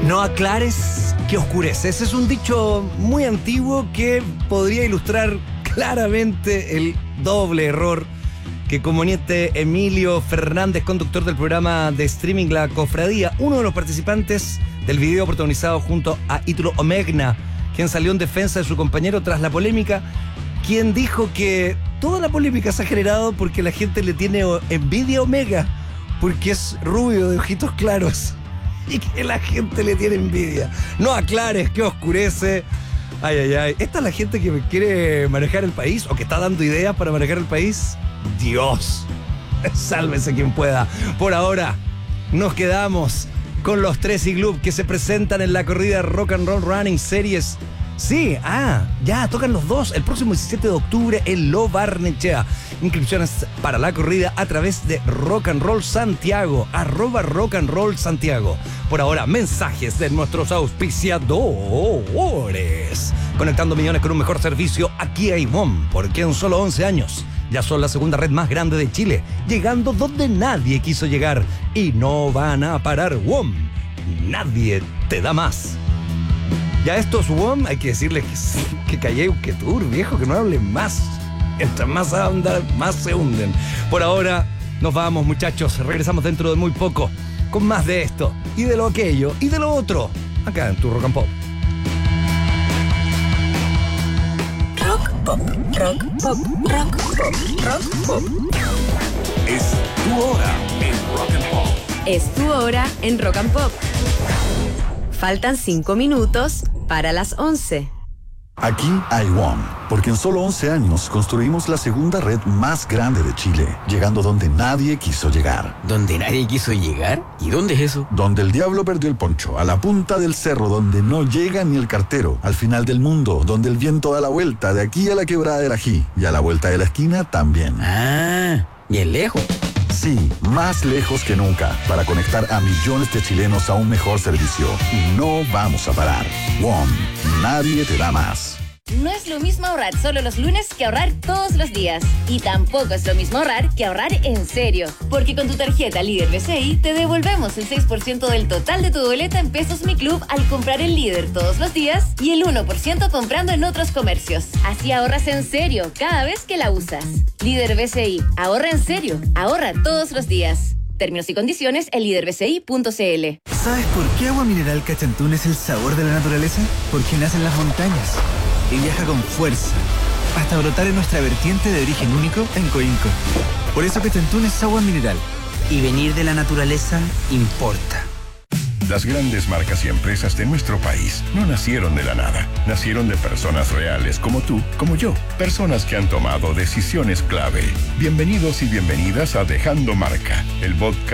No aclares que oscurece. Ese es un dicho muy antiguo que podría ilustrar claramente el doble error que cometió Emilio Fernández, conductor del programa de streaming La Cofradía, uno de los participantes del video protagonizado junto a Ítalo Omegna, quien salió en defensa de su compañero tras la polémica, quien dijo que toda la polémica se ha generado porque la gente le tiene envidia a Omega, porque es rubio de ojitos claros y que la gente le tiene envidia. No aclares que oscurece. Ay, ay, ay. ¿Esta es la gente que quiere manejar el país o que está dando ideas para manejar el país? Dios, sálvese quien pueda. Por ahora, nos quedamos con los Tres Club que se presentan en la corrida Rock and Roll Running Series. Sí, ya tocan los dos el próximo 17 de octubre en Lo Barnechea. Inscripciones para la corrida a través de Rock and Roll Santiago, @Rock and Roll Santiago. Por ahora, mensajes de nuestros auspiciadores. Conectando millones con un mejor servicio aquí a WOM, porque en solo 11 años ya son la segunda red más grande de Chile, llegando donde nadie quiso llegar y no van a parar. WOM, nadie te da más. Ya estos WOM, hay que decirles que callé, que tour, viejo, que no hablen más. Mientras más andan, más se hunden. Por ahora, nos vamos, muchachos. Regresamos dentro de muy poco con más de esto, y de lo aquello, y de lo otro, acá en tu Rock and Pop. Rock Pop, Rock Pop, Rock Pop, Rock Pop. Es tu hora en Rock and Pop. Es tu hora en Rock and Pop. Faltan 5 minutos para las 11. Aquí hay WOM, porque en solo 11 años construimos la segunda red más grande de Chile, llegando donde nadie quiso llegar. ¿Donde nadie quiso llegar? ¿Y dónde es eso? Donde el diablo perdió el poncho, a la punta del cerro, donde no llega ni el cartero, al final del mundo, donde el viento da la vuelta, de aquí a la quebrada del Ají, y a la vuelta de la esquina también. Bien lejos. Sí, más lejos que nunca, para conectar a millones de chilenos a un mejor servicio. Y no vamos a parar. WOM, nadie te da más. No es lo mismo ahorrar solo los lunes que ahorrar todos los días. Y tampoco es lo mismo ahorrar que ahorrar en serio. Porque con tu tarjeta Líder BCI te devolvemos el 6% del total de tu boleta en Pesos Mi Club al comprar el Líder todos los días y el 1% comprando en otros comercios. Así ahorras en serio cada vez que la usas. Líder BCI, ahorra en serio, ahorra todos los días. Términos y condiciones en liderbci.cl. ¿Sabes por qué Agua Mineral Cachantún es el sabor de la naturaleza? Porque nace en las montañas y viaja con fuerza hasta brotar en nuestra vertiente de origen único en Coinco. Por eso Cachantún es agua mineral. Y venir de la naturaleza importa. Las grandes marcas y empresas de nuestro país no nacieron de la nada. Nacieron de personas reales como tú, como yo. Personas que han tomado decisiones clave. Bienvenidos y bienvenidas a Dejando Marca, el vodka